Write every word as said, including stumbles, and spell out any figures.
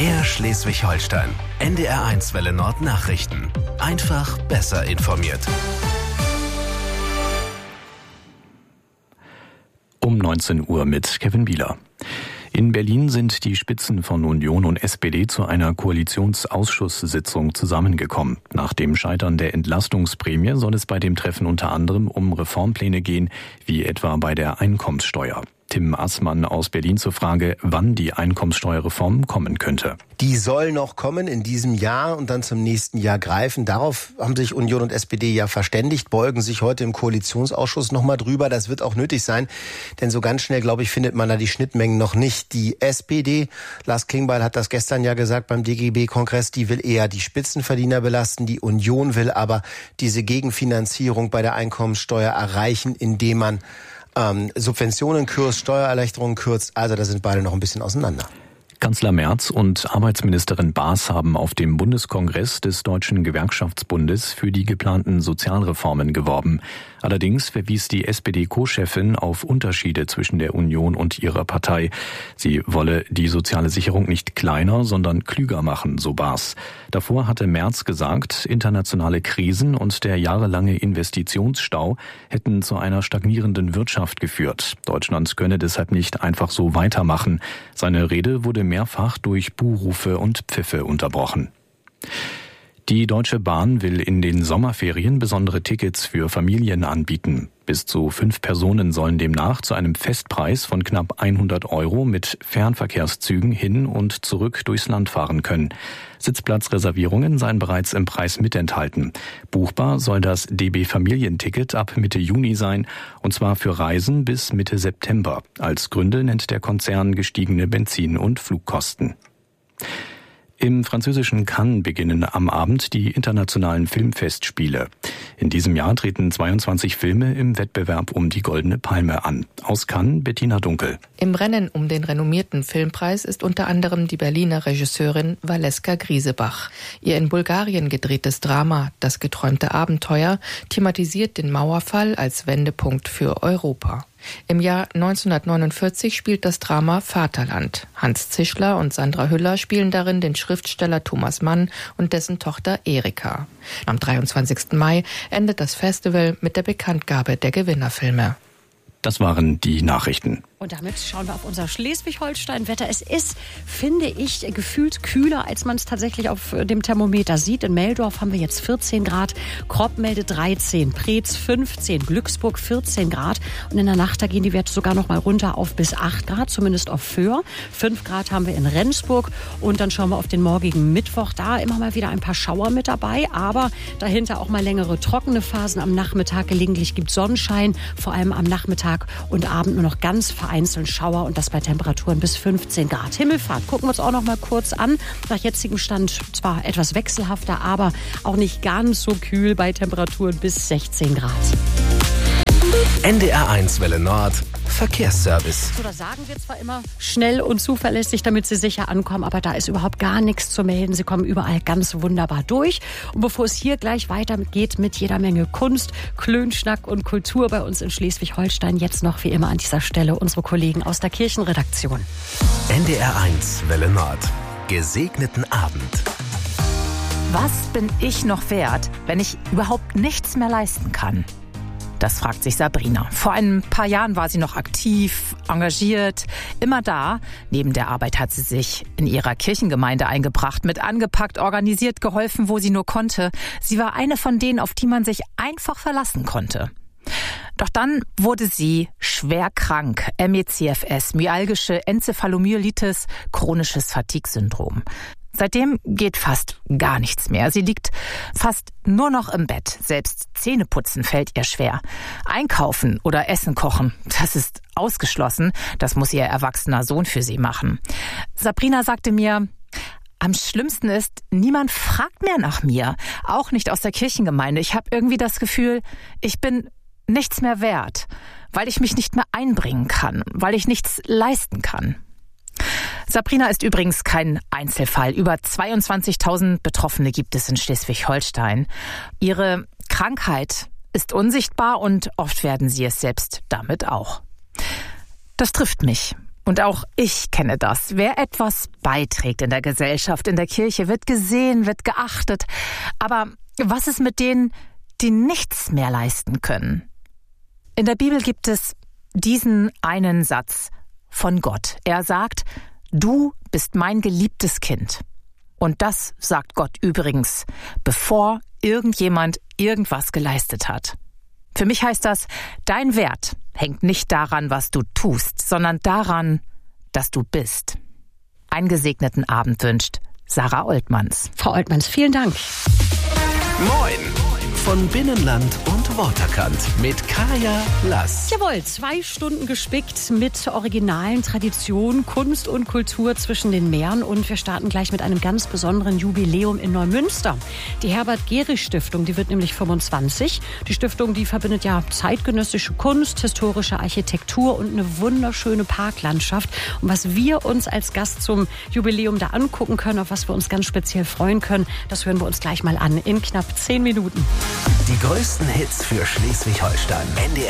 Mehr Schleswig-Holstein. N D R eins Welle Nord Nachrichten. Einfach besser informiert. Um neunzehn Uhr mit Kevin Bieler. In Berlin sind die Spitzen von Union und S P D zu einer Koalitionsausschusssitzung zusammengekommen. Nach dem Scheitern der Entlastungsprämie soll es bei dem Treffen unter anderem um Reformpläne gehen, wie etwa bei der Einkommenssteuer. Tim Assmann aus Berlin zur Frage, wann die Einkommenssteuerreform kommen könnte. Die soll noch kommen in diesem Jahr und dann zum nächsten Jahr greifen. Darauf haben sich Union und S P D ja verständigt, beugen sich heute im Koalitionsausschuss nochmal drüber. Das wird auch nötig sein, denn so ganz schnell, glaube ich, findet man da die Schnittmengen noch nicht. Die S P D, Lars Klingbeil hat das gestern ja gesagt beim D G B-Kongress, die will eher die Spitzenverdiener belasten. Die Union will aber diese Gegenfinanzierung bei der Einkommenssteuer erreichen, indem man Ähm, Subventionen kürzt, Steuererleichterungen kürzt, also da sind beide noch ein bisschen auseinander. Kanzler Merz und Arbeitsministerin Baas haben auf dem Bundeskongress des Deutschen Gewerkschaftsbundes für die geplanten Sozialreformen geworben. Allerdings verwies die S P D-Co-Chefin auf Unterschiede zwischen der Union und ihrer Partei. Sie wolle die soziale Sicherung nicht kleiner, sondern klüger machen, so Baas. Davor hatte Merz gesagt, internationale Krisen und der jahrelange Investitionsstau hätten zu einer stagnierenden Wirtschaft geführt. Deutschland könne deshalb nicht einfach so weitermachen. Seine Rede wurde mehrfach durch Buhrufe und Pfiffe unterbrochen. Die Deutsche Bahn will in den Sommerferien besondere Tickets für Familien anbieten. Bis zu fünf Personen sollen demnach zu einem Festpreis von knapp hundert Euro mit Fernverkehrszügen hin und zurück durchs Land fahren können. Sitzplatzreservierungen seien bereits im Preis mitenthalten. Buchbar soll das D B Familienticket ab Mitte Juni sein, und zwar für Reisen bis Mitte September. Als Gründe nennt der Konzern gestiegene Benzin- und Flugkosten. Im französischen Cannes beginnen am Abend die internationalen Filmfestspiele. In diesem Jahr treten zweiundzwanzig Filme im Wettbewerb um die Goldene Palme an. Aus Cannes, Bettina Dunkel. Im Rennen um den renommierten Filmpreis ist unter anderem die Berliner Regisseurin Valeska Griesebach. Ihr in Bulgarien gedrehtes Drama »Das geträumte Abenteuer« thematisiert den Mauerfall als Wendepunkt für Europa. Im Jahr neunzehnhundertneunundvierzig spielt das Drama Vaterland. Hans Zischler und Sandra Hüller spielen darin den Schriftsteller Thomas Mann und dessen Tochter Erika. Am dreiundzwanzigsten Mai endet das Festival mit der Bekanntgabe der Gewinnerfilme. Das waren die Nachrichten. Und damit schauen wir auf unser Schleswig-Holstein-Wetter. Es ist, finde ich, gefühlt kühler, als man es tatsächlich auf dem Thermometer sieht. In Meldorf haben wir jetzt vierzehn Grad, Kropp meldet dreizehn, Preetz fünfzehn, Glücksburg vierzehn Grad. Und in der Nacht, da gehen die Werte sogar noch mal runter auf bis acht Grad, zumindest auf Föhr. fünf Grad haben wir in Rendsburg. Und dann schauen wir auf den morgigen Mittwoch. Da immer mal wieder ein paar Schauer mit dabei, aber dahinter auch mal längere trockene Phasen. Am Nachmittag gelegentlich gibt Sonnenschein, vor allem am Nachmittag und Abend nur noch ganz vereinzelt Schauer und das bei Temperaturen bis fünfzehn Grad. Himmelfahrt gucken wir uns auch noch mal kurz an. Nach jetzigem Stand zwar etwas wechselhafter, aber auch nicht ganz so kühl bei Temperaturen bis sechzehn Grad. N D R eins Welle Nord Verkehrsservice. So, da sagen wir zwar immer schnell und zuverlässig, damit Sie sicher ankommen, aber da ist überhaupt gar nichts zu melden. Sie kommen überall ganz wunderbar durch. Und bevor es hier gleich weitergeht mit jeder Menge Kunst, Klönschnack und Kultur bei uns in Schleswig-Holstein, jetzt noch wie immer an dieser Stelle unsere Kollegen aus der Kirchenredaktion. N D R eins Welle Nord. Gesegneten Abend. Was bin ich noch wert, wenn ich überhaupt nichts mehr leisten kann? Das fragt sich Sabrina. Vor ein paar Jahren war sie noch aktiv, engagiert, immer da. Neben der Arbeit hat sie sich in ihrer Kirchengemeinde eingebracht, mit angepackt, organisiert, geholfen, wo sie nur konnte. Sie war eine von denen, auf die man sich einfach verlassen konnte. Doch dann wurde sie schwer krank. M E C F S, myalgische Enzephalomyelitis, chronisches Fatigue-Syndrom. Seitdem geht fast gar nichts mehr. Sie liegt fast nur noch im Bett. Selbst Zähneputzen fällt ihr schwer. Einkaufen oder Essen kochen, das ist ausgeschlossen. Das muss ihr erwachsener Sohn für sie machen. Sabrina sagte mir, am schlimmsten ist, niemand fragt mehr nach mir. Auch nicht aus der Kirchengemeinde. Ich habe irgendwie das Gefühl, ich bin nichts mehr wert, weil ich mich nicht mehr einbringen kann, weil ich nichts leisten kann. Sabrina ist übrigens kein Einzelfall. Über zweiundzwanzigtausend Betroffene gibt es in Schleswig-Holstein. Ihre Krankheit ist unsichtbar und oft werden sie es selbst damit auch. Das trifft mich. Und auch ich kenne das. Wer etwas beiträgt in der Gesellschaft, in der Kirche, wird gesehen, wird geachtet. Aber was ist mit denen, die nichts mehr leisten können? In der Bibel gibt es diesen einen Satz von Gott. Er sagt, du bist mein geliebtes Kind. Und das sagt Gott übrigens, bevor irgendjemand irgendwas geleistet hat. Für mich heißt das, dein Wert hängt nicht daran, was du tust, sondern daran, dass du bist. Einen gesegneten Abend wünscht Sarah Oltmanns. Frau Oltmanns, vielen Dank. Moin von Binnenland und Waterkant mit Kaya Lass. Jawohl, zwei Stunden gespickt mit originalen Traditionen, Kunst und Kultur zwischen den Meeren. Und wir starten gleich mit einem ganz besonderen Jubiläum in Neumünster. Die Herbert-Gehrig-Stiftung, die wird nämlich fünfundzwanzig. Die Stiftung, die verbindet ja zeitgenössische Kunst, historische Architektur und eine wunderschöne Parklandschaft. Und was wir uns als Gast zum Jubiläum da angucken können, auf was wir uns ganz speziell freuen können, das hören wir uns gleich mal an in knapp zehn Minuten. Die größten Hits für Schleswig-Holstein. N D R